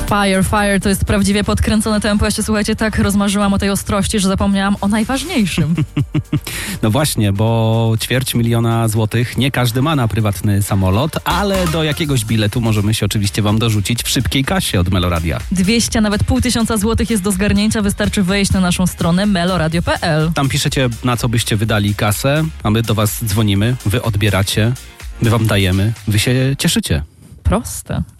Fire, to jest prawdziwie podkręcone tempo. Ja się, słuchajcie, tak rozmarzyłam o tej ostrości, że zapomniałam o najważniejszym. No właśnie, bo 250 000 złotych nie każdy ma na prywatny samolot, ale do jakiegoś biletu możemy się oczywiście wam dorzucić w szybkiej kasie od Meloradia. 200, nawet 500 złotych jest do zgarnięcia. Wystarczy wejść na naszą stronę meloradio.pl. Tam piszecie, na co byście wydali kasę, a my do was dzwonimy, wy odbieracie, my wam dajemy, wy się cieszycie. Proste.